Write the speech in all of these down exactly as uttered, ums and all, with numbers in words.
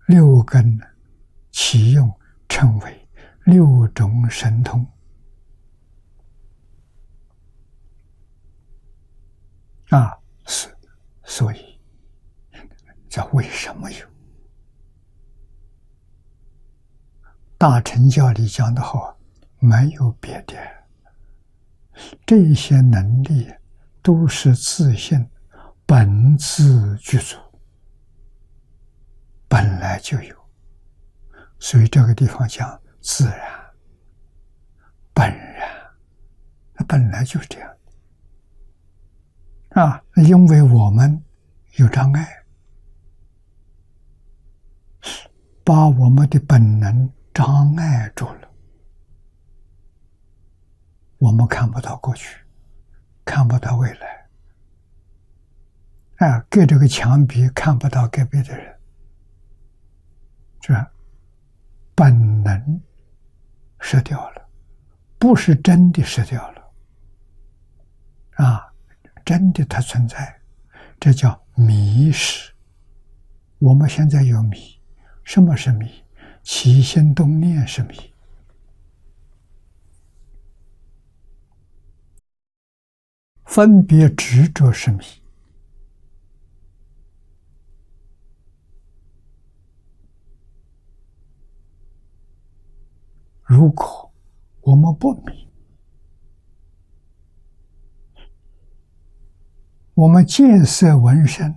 六根起用，称为六种神通。啊，是，所以这为什么有？大乘教里讲的好，没有别的，这些能力都是自性本自具足，本来就有。所以这个地方讲自然、本然，它本来就是这样啊。因为我们有障碍，把我们的本能障碍住了，我们看不到过去，看不到未来，啊，隔着个墙壁看不到隔壁的人，是吧？本能失掉了，不是真的失掉了，啊，真的它存在，这叫迷失。我们现在有迷，什么是迷？起心动念是迷。分别执着是迷。如果我们不迷，我们见色闻声，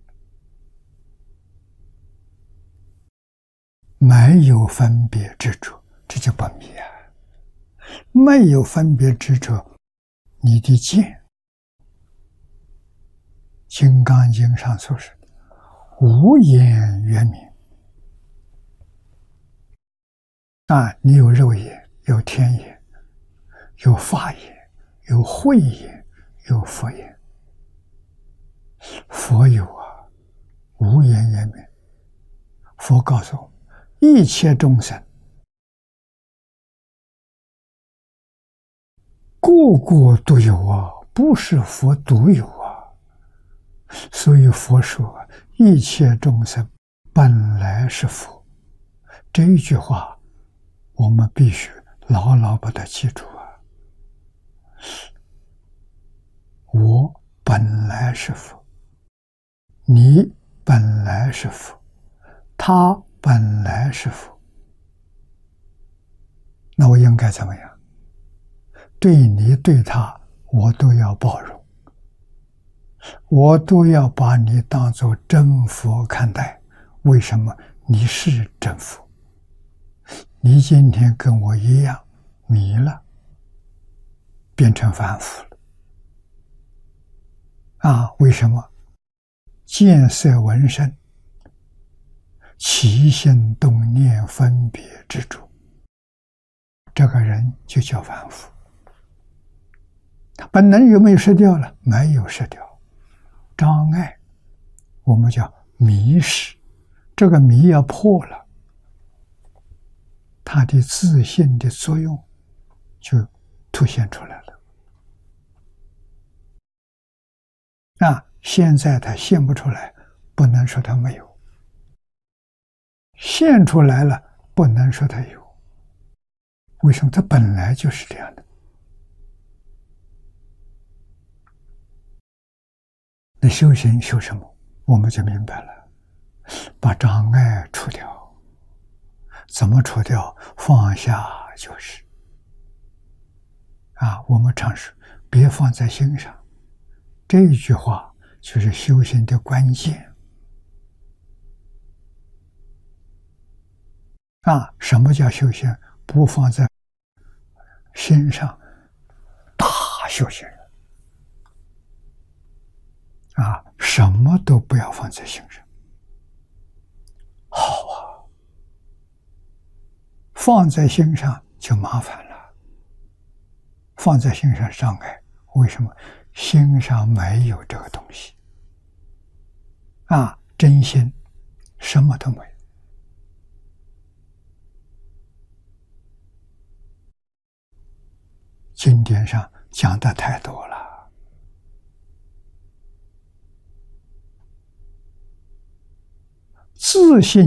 没有分别执着，这就不迷啊。没有分别执着，你的见，《金刚经》上说是无眼圆明啊，你有肉眼，有天眼，有法眼，有慧眼，有佛眼。佛有啊，无眼圆明。佛告诉我们，一切众生个个都有啊，不是佛独有啊。所以佛说，一切众生本来是佛。这一句话我们必须牢牢把它记住啊！我本来是佛，你本来是佛，他本来是佛。那我应该怎么样？对你对他，我都要包容，我都要把你当作真佛看待。为什么？你是真佛。你今天跟我一样迷了，变成凡夫了啊？为什么？见色闻声，起心动念分别执着，这个人就叫凡夫。他本能有没有失掉了？没有失掉。障碍我们叫迷失，这个迷要破了，它的自信的作用就凸显出来了。啊，现在它现不出来，不能说它没有；现出来了，不能说它有。为什么？它本来就是这样的。那修行修什么？我们就明白了，把障碍除掉。怎么除掉？放下就是。啊，我们常说别放在心上，这一句话就是修行的关键。啊，什么叫修行？不放在心上，大修行人。啊，什么都不要放在心上。好啊，放在心上就麻烦了，放在心上障碍。为什么？心上没有这个东西啊，真心什么都没有。经典上讲的太多了，自信